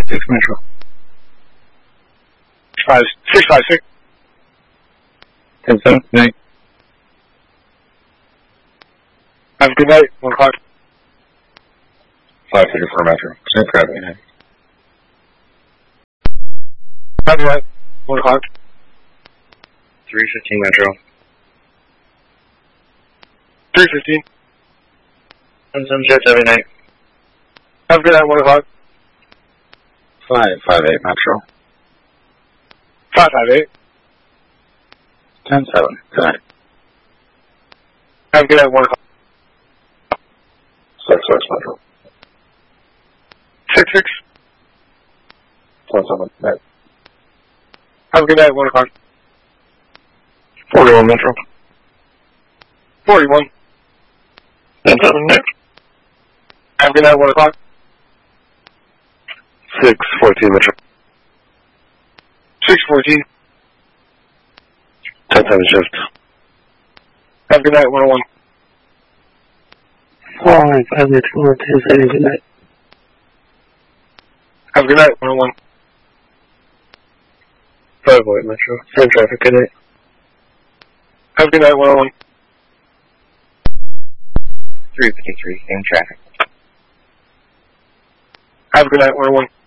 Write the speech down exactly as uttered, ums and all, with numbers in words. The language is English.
six Metro. Five, six five six. ten seven, good night. Have a good night. One o'clock. five thirty-four Metro. Same crowd, good night. Have a good night. One o'clock. three fifteen Metro. Three fifteen. ten seven Jet, every night. Have a good night. One o'clock. five five eight Metro. Five five eight. ten seven, good night. Have a good night. One o'clock. six six Metro. Six six. ten seven, good night. Have a good night. One o'clock. forty-one Metro. Forty-one. ten seven, good night. Have a good night. One o'clock. six fourteen Metro. Six fourteen. ten seven shift. Have a good night. One oh one. five five Metro. ten seven, good night. Have a good night. One oh one. five oh eight Metro. Same traffic, good night. Have a good night. One oh one. three fifty-three, same traffic. Have a good night. One oh one.